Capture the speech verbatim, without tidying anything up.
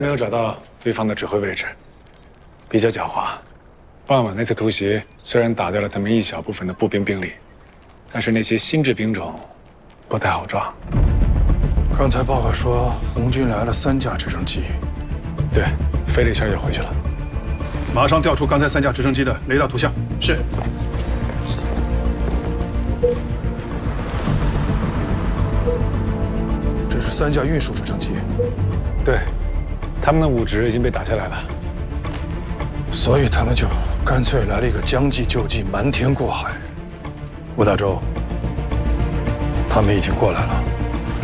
没有找到对方的指挥位置，比较狡猾。傍晚那次突袭虽然打掉了他们一小部分的步兵兵力，但是那些心智兵种不太好抓。 刚才报告说红军来了三架直升机， 对，飞了一圈就回去了。 马上调出刚才三架直升机的雷达图像。是。这是三架运输直升机。 对，他们的武职已经被打下来了。 所以他们就干脆来了一个将计就计，瞒天过海。吴大洲，他们已经过来了。